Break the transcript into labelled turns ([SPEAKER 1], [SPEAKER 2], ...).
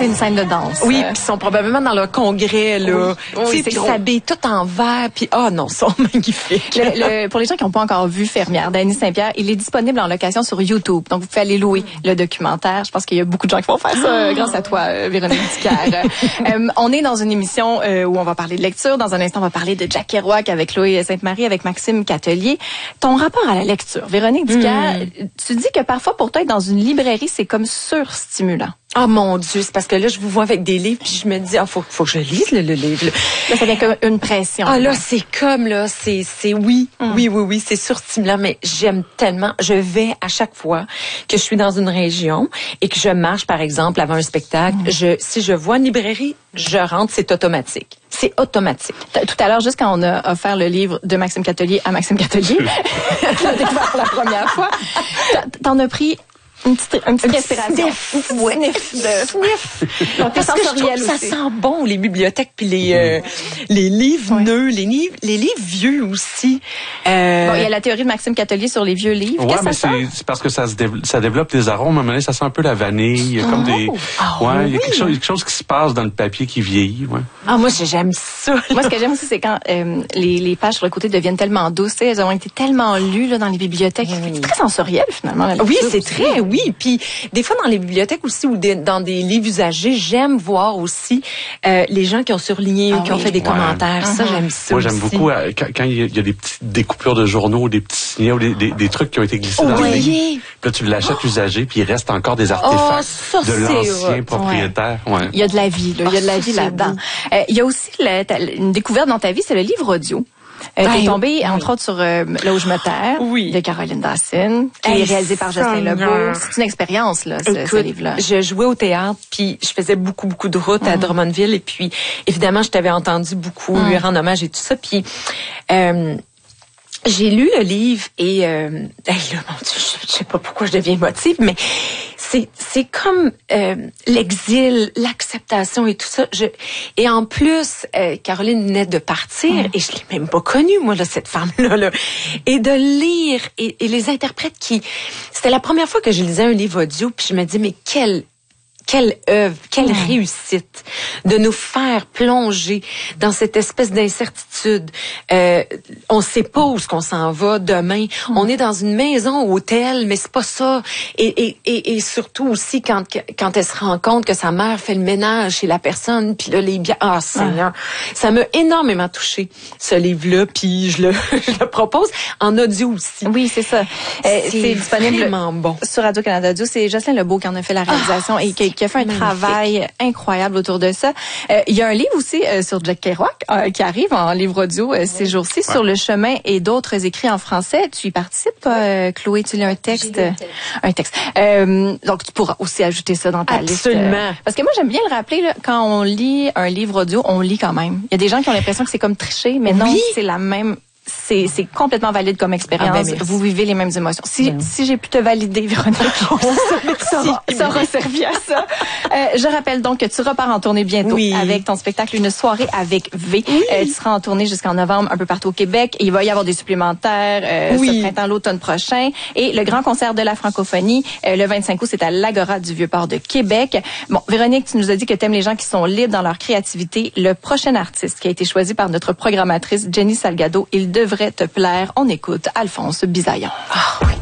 [SPEAKER 1] c'est une scène de danse.
[SPEAKER 2] Oui, puis ils sont probablement dans leur congrès, là.
[SPEAKER 1] Oui,
[SPEAKER 2] Puis ils s'habillent tout en vert, puis non, ils sont magnifiques.
[SPEAKER 1] Pour les gens qui n'ont pas encore vu Fermière d'Annie Saint-Pierre, il est disponible en location sur YouTube. Donc, vous pouvez aller louer le documentaire. Je pense qu'il y a beaucoup de gens qui vont faire ça grâce à toi, Véronique Dicker. On est dans une émission où on va parler de lecture. Dans un instant, on va parler de Jack Kerouac avec Chloé Sainte-Marie, avec Maxime Catelier. Ton rapport à la lecture, Véronique Dicker, tu dis que parfois, pour toi, être dans une librairie, c'est comme surstimulant.
[SPEAKER 2] Oh mon Dieu, c'est parce que là, je vous vois avec des livres, puis je me dis, faut que je lise le livre.
[SPEAKER 1] Là, ça vient comme une pression.
[SPEAKER 2] Ah là, c'est comme, là, c'est oui, c'est surstimulant, mais j'aime tellement. Je vais à chaque fois que je suis dans une région et que je marche, par exemple, avant un spectacle, si je vois une librairie, je rentre, c'est automatique. C'est automatique.
[SPEAKER 1] Tout à l'heure, juste quand on a offert le livre de Maxime Catelier à Maxime Catelier, tu l'as découvert pour la première fois, t'en as pris une petite respiration.
[SPEAKER 2] Sniff. Parce que je trouve que ça sent bon, les bibliothèques, puis les livres neufs, les livres vieux aussi.
[SPEAKER 3] Bon,
[SPEAKER 1] il y a la théorie de Maxime Catelier sur les vieux livres.
[SPEAKER 3] Ouais, mais c'est parce que ça développe des arômes. À un moment donné, ça sent un peu la vanille. Il y a comme des... il y a quelque chose qui se passe dans le papier qui vieillit. Ouais.
[SPEAKER 2] Ah, moi, j'aime ça.
[SPEAKER 1] Moi, ce que j'aime aussi, c'est quand les pages sur le côté deviennent tellement douces. Elles ont été tellement lues là, dans les bibliothèques. C'est très sensoriel, finalement.
[SPEAKER 2] Oui, c'est très, oui. Puis des fois dans les bibliothèques aussi ou dans des livres usagés, j'aime voir aussi les gens qui ont surligné, qui ont fait des commentaires. Ça, j'aime ça.
[SPEAKER 3] Moi, j'aime beaucoup quand il y a des petites découpures de journaux, des petits signets ou des trucs qui ont été glissés dans le livre. Puis là, tu l'achètes usagé, puis il reste encore des artefacts de l'ancien propriétaire. Ouais.
[SPEAKER 1] Il y a de la vie, là. Il y a de la vie là-dedans. Il y a aussi une découverte dans ta vie, c'est le livre audio. T'es tombée, entre autres, sur Là où je me terre, de Caroline Dacine, qui est réalisé par Jocelyn Lebeau. C'est une expérience, là, ce livre-là.
[SPEAKER 2] Je jouais au théâtre, puis je faisais beaucoup de routes à Drummondville, et puis, évidemment, je t'avais entendu beaucoup lui rendre hommage et tout ça, puis j'ai lu le livre et là, mon Dieu, je sais pas pourquoi je deviens émotive, mais c'est comme l'exil, l'acceptation et tout ça. Et en plus, Caroline venait de partir et je l'ai même pas connue, moi, là, cette femme-là. Là. Et de lire et les interprètes c'était la première fois que je lisais un livre audio, puis je me dis, mais quelle œuvre, quelle réussite de nous faire plonger dans cette espèce d'incertitude. On sait pas où est-ce qu'on s'en va demain. On est dans une maison, hôtel, mais c'est pas ça. Et surtout aussi quand elle se rend compte que sa mère fait le ménage chez la personne, puis là les biens. Ah Seigneur, ça m'a énormément touché ce livre-là, puis je le propose en audio aussi.
[SPEAKER 1] Oui, c'est ça. C'est disponible
[SPEAKER 2] vraiment bon
[SPEAKER 1] sur Radio-Canada Audio. C'est Jocelyn Lebeau qui en a fait la réalisation et qui a fait un travail incroyable autour de ça. Il y a un livre aussi sur Jack Kerouac qui arrive en livre audio ces jours-ci, Sur le chemin et d'autres écrits en français. Tu y participes, Chloé? Tu lis un texte? Un texte. Donc, tu pourras aussi ajouter ça dans ta liste.
[SPEAKER 2] Absolument.
[SPEAKER 1] Parce que moi, j'aime bien le rappeler, là, quand on lit un livre audio, on lit quand même. Il y a des gens qui ont l'impression que c'est comme tricher, mais non, c'est la même... C'est complètement valide comme expérience. Vous vivez les mêmes émotions. Si j'ai pu te valider, Véronique, ça aura servi à ça. Je rappelle donc que tu repars en tournée bientôt avec ton spectacle Une soirée avec V. Tu seras en tournée jusqu'en novembre un peu partout au Québec. Il va y avoir des supplémentaires ce printemps, l'automne prochain. Et le grand concert de la francophonie, le 25 août, c'est à l'Agora du Vieux-Port de Québec. Bon, Véronique, tu nous as dit que tu aimes les gens qui sont libres dans leur créativité. Le prochain artiste qui a été choisi par notre programmatrice Jenny Salgado, il devrait te plaire. On écoute Alphonse Bisaillon.
[SPEAKER 2] Ah oui.